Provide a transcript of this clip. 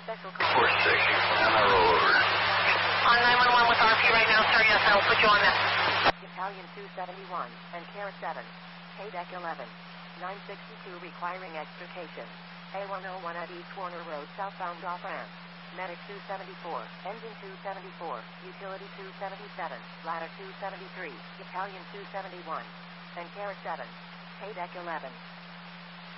special call. Port station, MRO over. On 911 with RP right now, sir. Yes, I will put you on that. Italian 271 and Kara 7. KDEC 11. 962 requiring extrication. A101 at East Warner Road, southbound off ramp. Medic 274, engine 274, utility 277, ladder 273, Italian 271, and Kara 7. KDEC 11.